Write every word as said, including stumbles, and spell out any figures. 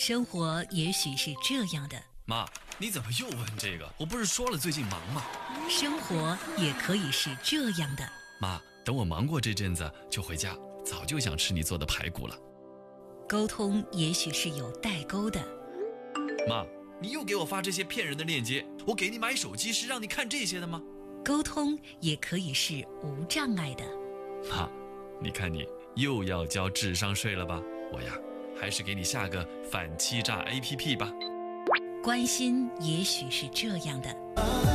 生活也许是这样的。 妈，你怎么又问这个？我不是说了最近忙吗？ 生活也可以是这样的。 妈，等我忙过这阵子就回家，早就想吃你做的排骨了。 沟通也许是有代沟的。 妈，你又给我发这些骗人的链接，我给你买手机是让你看这些的吗？ 沟通也可以是无障碍的。 妈，你看你又要交智商税了吧？我呀，还是给你下个反欺诈 A P P 吧。 关心也许是这样的。